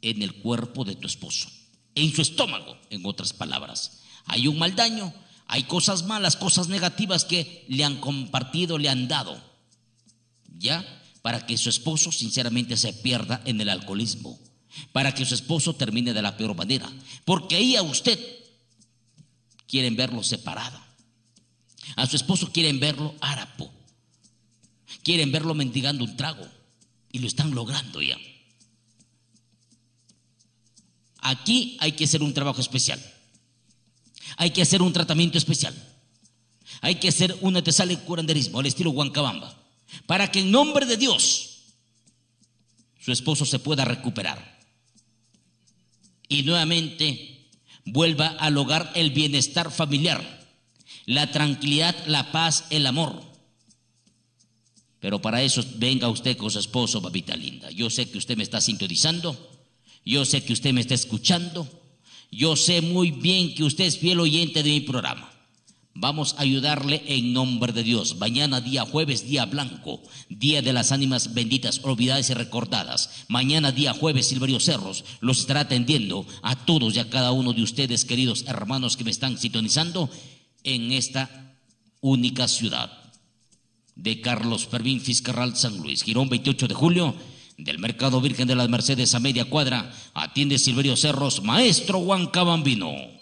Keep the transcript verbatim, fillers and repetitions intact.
en el cuerpo de tu esposo, en su estómago, en otras palabras. Hay un mal daño, hay cosas malas, cosas negativas que le han compartido, le han dado, ¿ya? Para que su esposo sinceramente se pierda en el alcoholismo, para que su esposo termine de la peor manera, porque ahí a usted quieren verlo separado, a su esposo quieren verlo harapo, quieren verlo mendigando un trago, y lo están logrando ya. Aquí hay que hacer un trabajo especial, hay que hacer un tratamiento especial, hay que hacer una tesala de curanderismo al estilo Huancabamba, para que en nombre de Dios su esposo se pueda recuperar y nuevamente vuelva a lograr el bienestar familiar, la tranquilidad, la paz, el amor. Pero para eso venga usted con su esposo, papita linda. Yo sé que usted me está sintonizando, yo sé que usted me está escuchando, yo sé muy bien que usted es fiel oyente de mi programa. Vamos a ayudarle en nombre de Dios. Mañana día jueves, día blanco, día de las ánimas benditas, olvidadas y recordadas. Mañana día jueves, Silverio Cerros los estará atendiendo a todos y a cada uno de ustedes, queridos hermanos que me están sintonizando en esta única ciudad de Carlos Fermín Fiscarral, San Luis. Girón veintiocho de julio, del Mercado Virgen de las Mercedes a media cuadra. Atiende Silverio Cerros, maestro Huancabambino.